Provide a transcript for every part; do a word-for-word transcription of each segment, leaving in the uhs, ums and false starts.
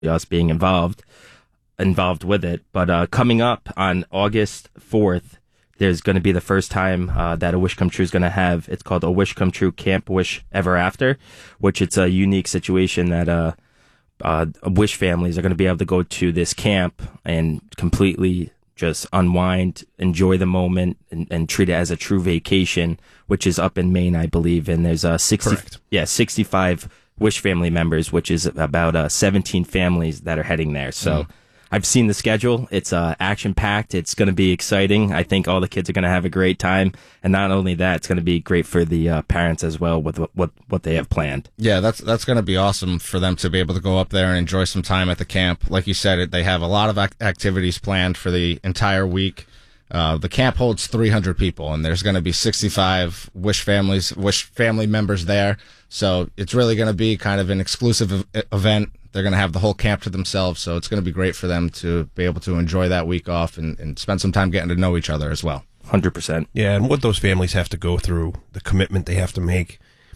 us being involved involved with it. But uh, coming up on August fourth, there's going to be the first time uh, that A Wish Come True is going to have, it's called A Wish Come True Camp Wish Ever After, which it's a unique situation that uh, uh, Wish families are going to be able to go to this camp and completely just unwind, enjoy the moment, and, and treat it as a true vacation, which is up in Maine, I believe. And there's uh, sixty, Correct. yeah, sixty-five Wish family members, which is about uh, seventeen families that are heading there. So. Mm. I've seen the schedule. It's uh, action-packed. It's going to be exciting. I think all the kids are going to have a great time. And not only that, it's going to be great for the uh, parents as well with what, what they have planned. Yeah, that's that's going to be awesome for them to be able to go up there and enjoy some time at the camp. Like you said, they have a lot of ac- activities planned for the entire week. Uh, the camp holds three hundred people, and there's going to be sixty-five Wish families, Wish family members there. So it's really going to be kind of an exclusive ev- event. They're going to have the whole camp to themselves, so it's going to be great for them to be able to enjoy that week off and, and spend some time getting to know each other as well. one hundred percent. Yeah, and what those families have to go through, the commitment they have to make,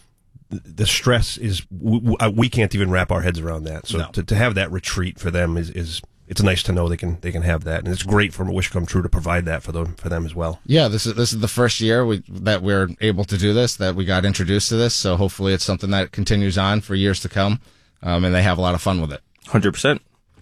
the stress is, we, we can't even wrap our heads around that. So No. to, to have that retreat for them is, is it's nice to know they can they can have that, and it's great for A Wish Come True to provide that for them for them as well. Yeah, this is this is the first year we, that we're able to do this, that we got introduced to this, so hopefully it's something that continues on for years to come, um, and they have a lot of fun with it. one hundred percent.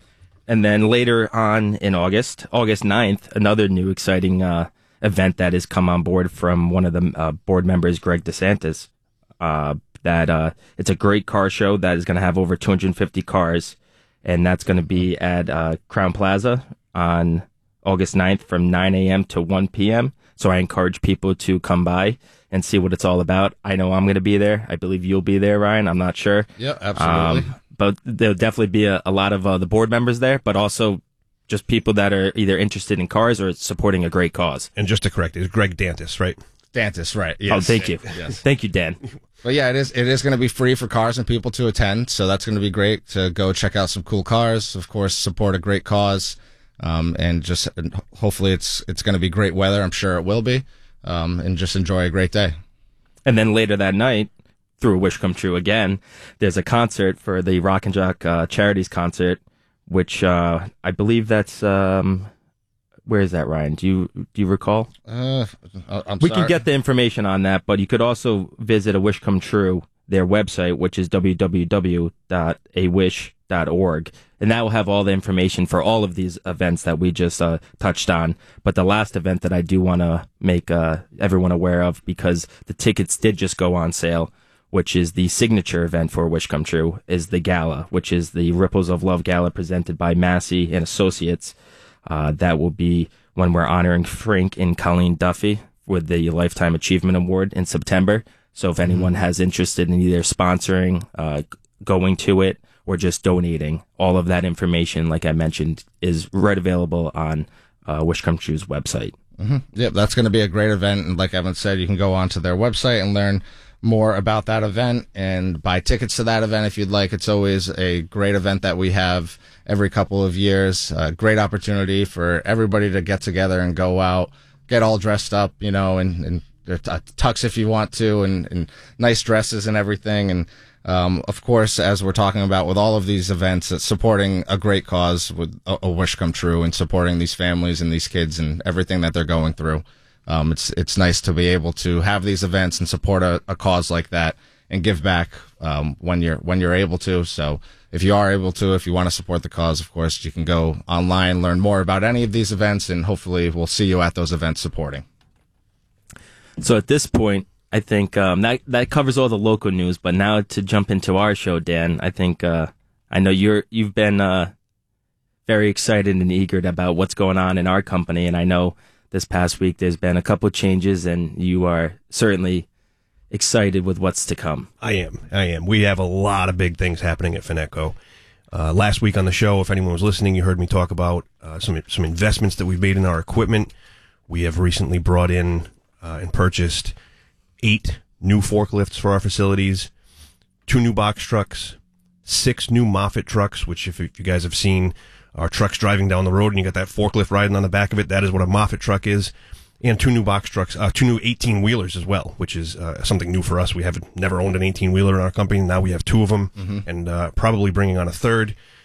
And then later on in August, August ninth, another new exciting uh, event that has come on board from one of the uh, board members, Greg DeSantis. Uh, that uh, it's a great car show that is going to have over two hundred fifty cars, and that's going to be at uh, Crown Plaza on August ninth from nine a.m. to one p.m. So I encourage people to come by and see what it's all about. I know I'm going to be there. I believe you'll be there, Ryan. I'm not sure. Yeah, absolutely. Um, but there'll definitely be a, a lot of uh, the board members there, but also just people that are either interested in cars or supporting a great cause. And just to correct, it's Greg Dantis, right? Dantis, right. Yes. Oh, thank you. Yes. Thank you, Dan. But yeah, it is it is going to be free for cars and people to attend, so that's going to be great to go check out some cool cars, of course, support a great cause, um, and just and hopefully it's it's going to be great weather. I'm sure it will be, um, and just enjoy a great day. And then later that night, through A Wish Come True again, there's a concert for the Rock and Jock uh, Charities concert, which uh, I believe that's um, where is that, Ryan? Do you do you recall? Uh, I'm we sorry. can get the information on that, but you could also visit A Wish Come True, their website, which is w w w dot a wish dot org, and that will have all the information for all of these events that we just uh, touched on. But the last event that I do want to make uh, everyone aware of, because the tickets did just go on sale, which is the signature event for A Wish Come True, is the gala, which is the Ripples of Love Gala presented by Massey and Associates. Uh, that will be when we're honoring Frank and Colleen Duffy with the Lifetime Achievement Award in September. So if anyone has interested in either sponsoring, uh, going to it, or just donating, all of that information, like I mentioned, is right available on uh, Wish Come True's website. Mm-hmm. Yep, that's going to be a great event, and like Evan said, you can go onto their website and learn more about that event and buy tickets to that event if you'd like. It's always a great event that we have every couple of years. A great opportunity for everybody to get together and go out, get all dressed up, you know, and, and uh, tux if you want to, and, and nice dresses and everything. And um, of course, as we're talking about with all of these events, it's supporting a great cause with a, a Wish Come True and supporting these families and these kids and everything that they're going through. Um, it's it's nice to be able to have these events and support a, a cause like that and give back um, when you're when you're able to. So if you are able to, if you want to support the cause, of course, you can go online, learn more about any of these events, and hopefully we'll see you at those events supporting. So at this point, I think um, that that covers all the local news. But now to jump into our show, Dan, I think uh, I know you're you've been uh, very excited and eager about what's going on in our company, and I know this past week there's been a couple changes, and you are certainly excited with what's to come. I am. I am. We have a lot of big things happening at Finetco. Uh, last week on the show, if anyone was listening, you heard me talk about uh, some some investments that we've made in our equipment. We have recently brought in uh, and purchased eight new forklifts for our facilities, two new box trucks, six new Moffett trucks, which if, if you guys have seen our trucks driving down the road and you got that forklift riding on the back of it, that is what a Moffett truck is. And two new box trucks, uh, two new eighteen-wheelers as well, which is uh, something new for us. We have never owned an eighteen-wheeler in our company. Now we have two of them, mm-hmm. and uh, probably bringing on a third.